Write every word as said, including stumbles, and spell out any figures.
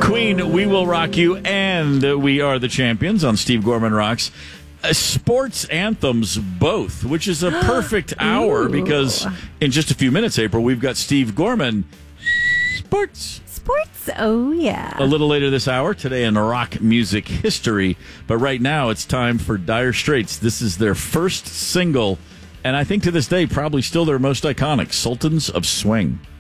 Queen, We Will Rock You, and We Are the Champions on Steve Gorman Rocks. Uh, sports anthems, both, which is a perfect hour because in just a few minutes, April, we've got Steve Gorman. Sports. Sports, oh yeah. A little later this hour, today in rock music history. But right now, it's time for Dire Straits. This is their first single, and I think to this day, probably still their most iconic, Sultans of Swing.